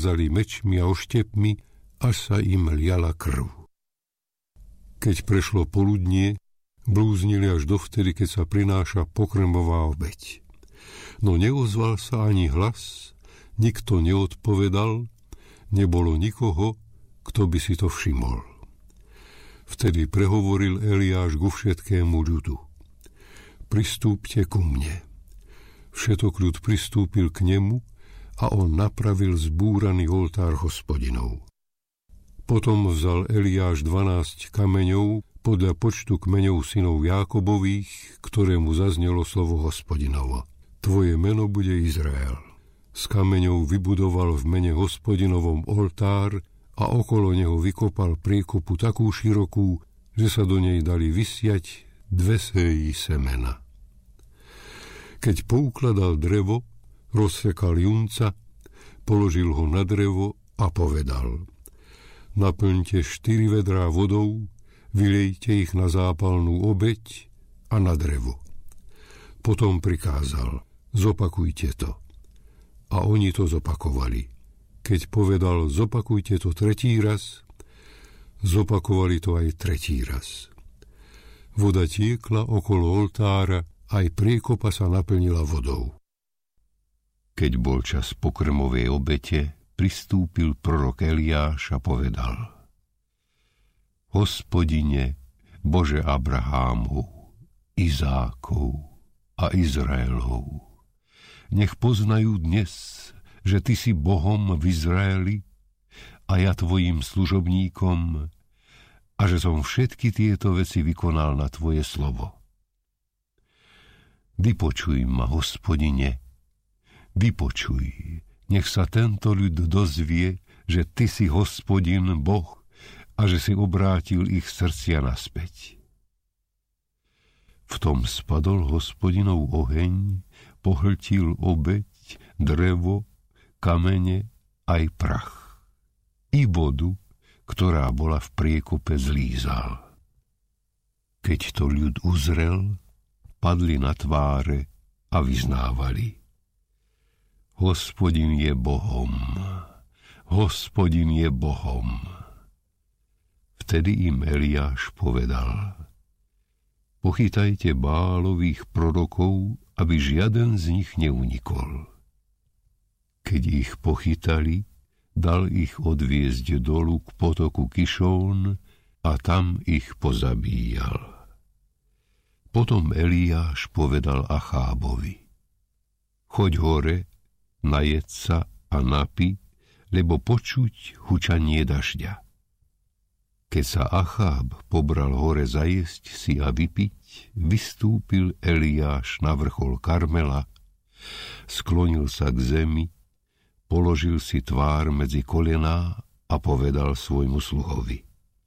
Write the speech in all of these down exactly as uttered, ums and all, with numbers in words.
rázali mečmi a oštepmi, až sa im liala krv. Keď prešlo poludnie, blúznili až dovtedy, keď sa prináša pokrmová obeť. No neozval sa ani hlas, nikto neodpovedal, nebolo nikoho, kto by si to všimol. Vtedy prehovoril Eliáš ku všetkému ľudu. Pristúpte ku mne. Všetok ľud pristúpil k nemu a on napravil zbúraný oltár Hospodinov. Potom vzal Eliáš dvanásť kameňov podľa počtu kmeňov synov Jákobových, ktorému zaznelo slovo Hospodinovo. Tvoje meno bude Izrael. Z kameňov vybudoval v mene Hospodinovom oltár a okolo neho vykopal priekopu takú širokú, že sa do nej dali vysiať dve séji semena. Keď poukladal drevo, rozsekal junca, položil ho na drevo a povedal: naplňte štyri vedrá vodou, vylejte ich na zápalnú obeť a na drevo. Potom prikázal: zopakujte to. A oni to zopakovali. Keď povedal: zopakujte to tretí raz, zopakovali to aj tretí raz. Voda tiekla okolo oltára, aj priekopa sa naplnila vodou. Keď bol čas pokrmovej obete, pristúpil prorok Eliáš a povedal: Hospodine, Bože Abrahámov, Izákov a Izraelov, nech poznajú dnes, že Ty si Bohom v Izraeli a ja Tvojim služobníkom a že som všetky tieto veci vykonal na Tvoje slovo. Vypočuj ma, Hospodine, vypočuj, nech sa tento ľud dozvie, že Ty si Hospodin Boh a že si obrátil ich srdcia naspäť. V tom spadol Hospodinov oheň, pohltil obeť, drevo, kamene aj prach. I vodu, ktorá bola v priekope, zlízal. Keď to ľud uzrel, padli na tváre a vyznávali: Hospodin je Bohom, Hospodin je Bohom. Vtedy im Eliáš povedal: pochytajte Bálových prorokov, aby žiaden z nich neunikol. Keď ich pochytali, dal ich odviezť dolu k potoku Kišón a tam ich pozabíjal. Potom Eliáš povedal Achábovi: choď hore, najed sa a napi, lebo počuť hučanie dažďa. Keď sa Acháb pobral hore zajesť si a vypiť, vystúpil Eliáš na vrchol Karmela, sklonil sa k zemi, položil si tvár medzi kolená a povedal svojmu sluhovi: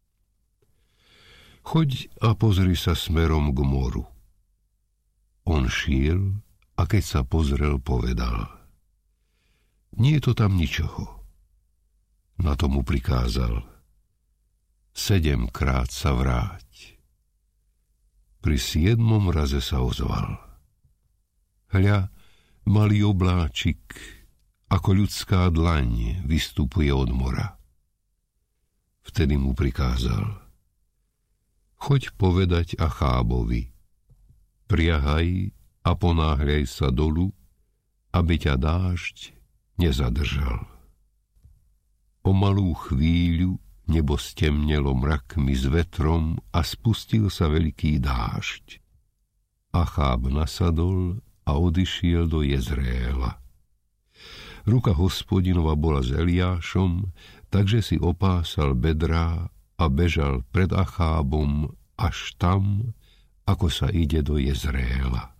choď a pozri sa smerom k moru. On šiel a keď sa pozrel, povedal: nie je to tam ničoho. Na to mu prikázal: sedemkrát sa vráť. Pri siedmom raze sa ozval: hľa, malý obláčik, ako ľudská dlaň, vystupuje od mora. Vtedy mu prikázal: choď povedať Achábovi: priahaj a ponáhľaj sa dolu, aby ťa dážď nezadržal. O malú chvíľu nebo stemnelo mrakmi s vetrom a spustil sa veľký dážď. Acháb nasadol a odišiel do Jezreela. Ruka Hospodinova bola s Eliášom, takže si opásal bedrá a bežal pred Achábom až tam, ako sa ide do Jezreela.